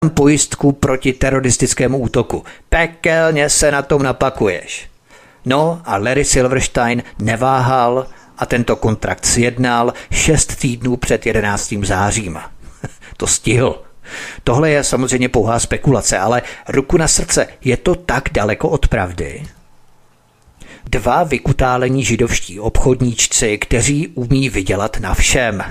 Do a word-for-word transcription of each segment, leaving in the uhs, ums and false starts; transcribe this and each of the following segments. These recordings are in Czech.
pojistku proti teroristickému útoku. Pekelně se na tom napakuješ. No a Larry Silverstein neváhal a tento kontrakt sjednal šest týdnů před jedenáctým zářím. To stihl. Tohle je samozřejmě pouhá spekulace, ale ruku na srdce, je to tak daleko od pravdy? Dva vykutálení židovští obchodníčci, kteří umí vydělat na všem.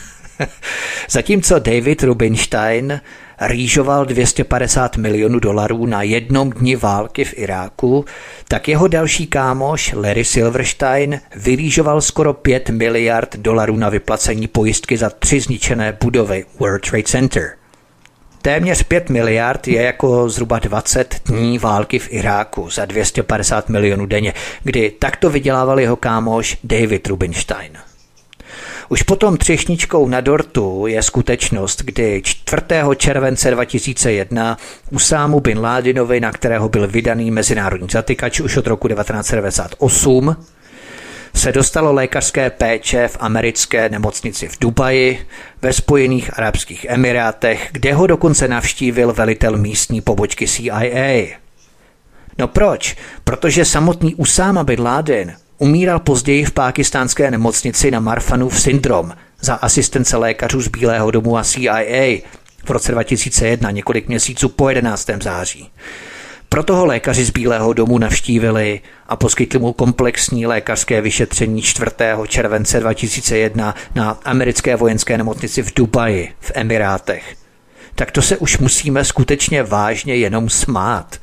Zatímco David Rubinstein rýžoval dvě stě padesát milionů dolarů na jednom dni války v Iráku, tak jeho další kámoš Larry Silverstein vyrýžoval skoro pět miliard dolarů na vyplacení pojistky za tři zničené budovy World Trade Center. Téměř pět miliard je jako zhruba dvacet dní války v Iráku za dvě stě padesát milionů denně, kdy takto vydělával jeho kámoš David Rubinstein. Už potom třešničkou na dortu je skutečnost, kdy čtvrtého července dva tisíce jedna Usámu bin Ládinovi, na kterého byl vydaný mezinárodní zatykač už od roku devatenáct set devadesát osm, se dostalo lékařské péče v americké nemocnici v Dubaji, ve Spojených arabských emirátech, kde ho dokonce navštívil velitel místní pobočky C I A. No proč? Protože samotný Usáma bin Ládin umíral později v pákistánské nemocnici na Marfanův syndrom za asistence lékařů z Bílého domu a C I A v roce dva tisíce jedna, několik měsíců po jedenáctém září. Proto ho lékaři z Bílého domu navštívili a poskytli mu komplexní lékařské vyšetření čtvrtého července dva tisíce jedna na americké vojenské nemocnici v Dubaji v Emirátech. Tak to se už musíme skutečně vážně jenom smát.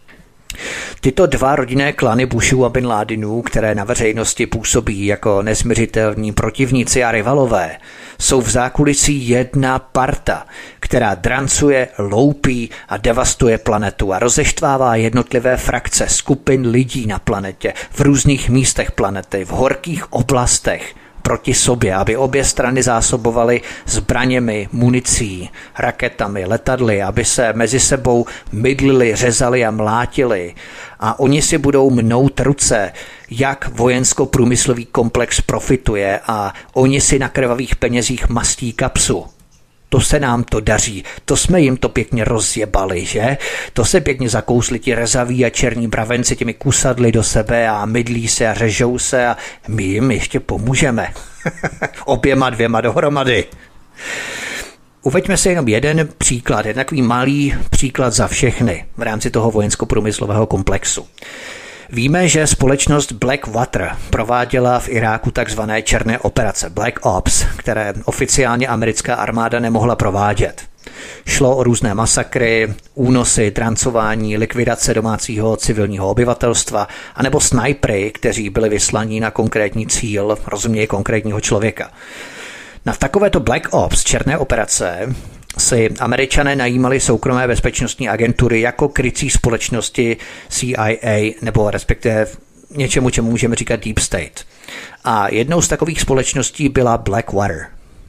Tyto dva rodinné klany Bushů a Bin Ládinů, které na veřejnosti působí jako nesmiřitelní protivníci a rivalové, jsou v zákulisí jedna parta, která drancuje, loupí a devastuje planetu a rozeštvává jednotlivé frakce skupin lidí na planetě, v různých místech planety, v horkých oblastech, proti sobě, aby obě strany zásobovaly zbraněmi, municí, raketami, letadly, aby se mezi sebou mydlili, řezali a mlátili. A oni si budou mnout ruce, jak vojensko-průmyslový komplex profituje a oni si na krvavých penězích mastí kapsu. To se nám to daří, to jsme jim to pěkně rozjebali, že? To se pěkně zakousli ti rezaví a černí bravenci těmi kusadly do sebe a mydlí se a řežou se a my jim ještě pomůžeme. Oběma dvěma dohromady. Uveďme si jenom jeden příklad, jeden takový malý příklad za všechny v rámci toho vojensko-průmyslového komplexu. Víme, že společnost Blackwater prováděla v Iráku takzvané černé operace Black Ops, které oficiálně americká armáda nemohla provádět. Šlo o různé masakry, únosy, trancování, likvidace domácího civilního obyvatelstva anebo snajpery, kteří byli vyslaní na konkrétní cíl, rozuměj konkrétního člověka. Na takovéto Black Ops, černé operace, si Američané najímali soukromé bezpečnostní agentury jako krycí společnosti C I A nebo respektive něčemu, čemu můžeme říkat Deep State. A jednou z takových společností byla Blackwater.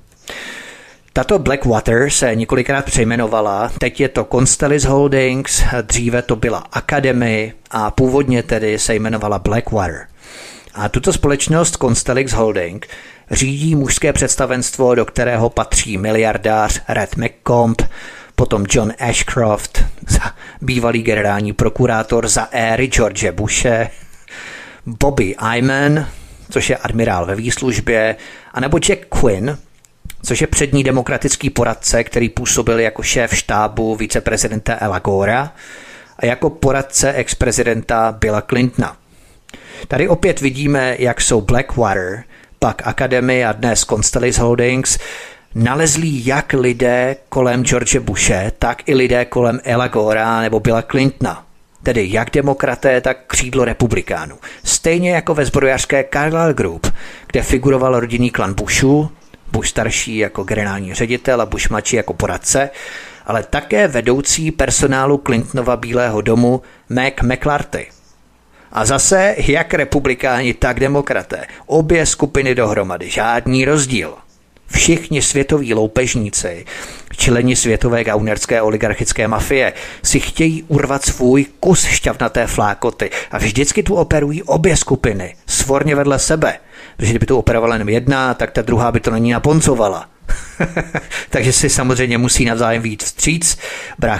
Tato Blackwater se několikrát přejmenovala, teď je to Constellis Holdings, dříve to byla Academy a původně tedy se jmenovala Blackwater. A tuto společnost Constellis Holding řídí mužské představenstvo, do kterého patří miliardář Red McComb, potom John Ashcroft, bývalý generální prokurátor za éry George Bushe, Bobby Ayman, což je admirál ve výslužbě, anebo Jack Quinn, což je přední demokratický poradce, který působil jako šéf štábu viceprezidenta Ala Gora a jako poradce ex-prezidenta Billa Clintona. Tady opět vidíme, jak jsou Blackwater, pak Academy a dnes Constellis Holdings nalezlí jak lidé kolem George Bushe, tak i lidé kolem Ala Gora nebo Billa Clintona. Tedy jak demokraté, tak křídlo republikánů. Stejně jako ve zbrojařské Carlyle Group, kde figuroval rodinný klan Bushů, Bush starší jako generální ředitel a Bush mladší jako poradce, ale také vedoucí personálu Clintonova Bílého domu Mac McClarty. A zase jak republikáni, tak demokraté. Obě skupiny dohromady, žádný rozdíl. Všichni světoví loupežníci, členi světové gaunerské oligarchické mafie, si chtějí urvat svůj kus šťavnaté flákoty a vždycky tu operují obě skupiny, svorně vedle sebe. Protože kdyby tu operovala jenom jedna, tak ta druhá by to na ní naponcovala. Takže si samozřejmě musí navzájem vyjít vstříc.